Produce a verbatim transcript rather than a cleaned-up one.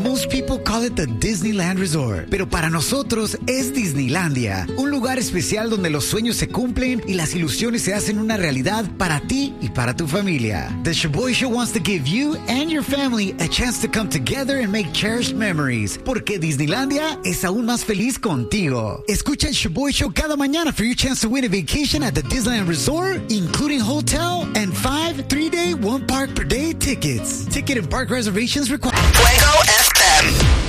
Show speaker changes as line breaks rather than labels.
Most people call it the Disneyland Resort, pero para nosotros es Disneylandia, un lugar especial donde los sueños se cumplen y las ilusiones se hacen una realidad para ti y para tu familia. The Shaboy Show wants to give you and your family a chance to come together and make cherished memories, porque Disneylandia es aún más feliz contigo. Escucha el Shaboy Show cada mañana for your chance to win a vacation at the Disneyland Resort, including hotel and five three-day, one park per day tickets. Ticket and park reservations required.